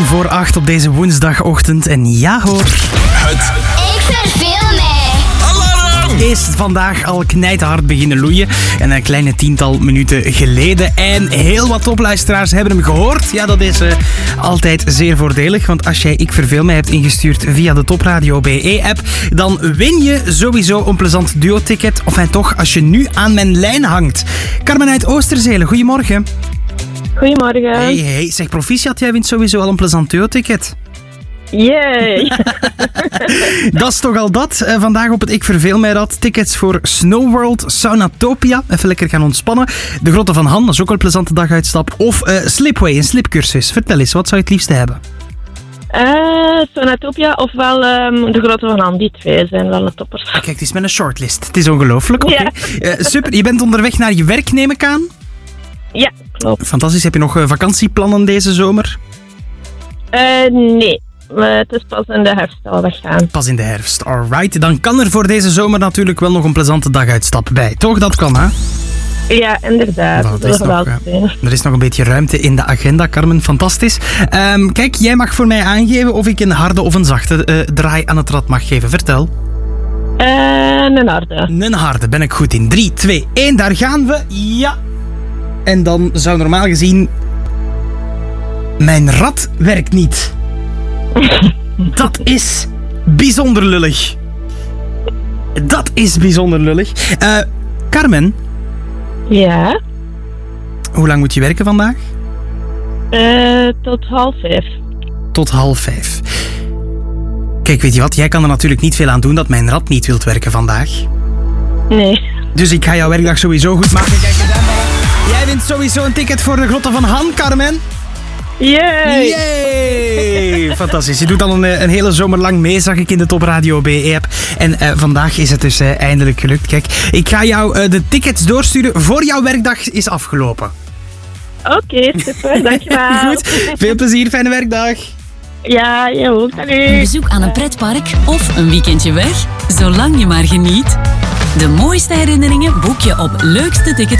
voor 8 op deze woensdagochtend. En ja hoor. Ik verveel mij. Alarm! Is vandaag al knijterhard beginnen loeien. En een kleine 10-tal minuten geleden. En heel wat topluisteraars hebben hem gehoord. Ja, dat is altijd zeer voordelig. Want als jij Ik Verveel Mij hebt ingestuurd via de Topradio BE-app, dan win je sowieso een plezant duo-ticket. Of toch, als je nu aan mijn lijn hangt. Carmen uit Oosterzelen, goedemorgen. Goedemorgen. Hey, zeg proficiat, jij wint sowieso al een plezant duo-ticket. Yay. Dat is toch al dat. Vandaag op het Ik Verveel Mij Rad. Tickets voor Snowworld, Saunatopia. Even lekker gaan ontspannen. De Grotten van Han, dat is ook wel een plezante daguitstap. Of Slipway, een slipcursus. Vertel eens, wat zou je het liefste hebben? Saunatopia ofwel de Grotten van Han. Die twee zijn wel de toppers. Kijk, het is met een shortlist. Het is ongelooflijk. Okay. Ja. Super, je bent onderweg naar je werk, neem ik aan? Ja, klopt. Fantastisch. Heb je nog vakantieplannen deze zomer? Nee. Het is pas in de herfst al weggaan. Pas in de herfst, alright. Dan kan er voor deze zomer natuurlijk wel nog een plezante daguitstap bij. Toch? Dat kan, hè? Ja, inderdaad. Er is nog een beetje ruimte in de agenda, Carmen. Fantastisch. Kijk, jij mag voor mij aangeven of ik een harde of een zachte draai aan het rad mag geven. Vertel. Een harde. Een harde, ben ik goed in. 3, 2, 1, daar gaan we. Ja. En dan zou normaal gezien... Mijn rad werkt niet. Dat is bijzonder lullig. Dat is bijzonder lullig. Carmen? Ja? Hoe lang moet je werken vandaag? Tot 4:30. Tot 4:30. Kijk, weet je wat? Jij kan er natuurlijk niet veel aan doen dat mijn rad niet wilt werken vandaag. Nee. Dus ik ga jouw werkdag sowieso goed maken. Kijk eens aan. Jij wint sowieso een ticket voor de Grotten van Han, Carmen. Yay! Yay! Fantastisch. Je doet dan een hele zomer lang mee, zag ik in de Topradio BE-app. En vandaag is het dus eindelijk gelukt. Kijk, ik ga jou de tickets doorsturen voor jouw werkdag is afgelopen. Oké, super. Dankjewel. Goed. Veel plezier, fijne werkdag. Ja, je ook. Salut. Een bezoek aan een pretpark of een weekendje weg, zolang je maar geniet. De mooiste herinneringen boek je op leuksteticket.be.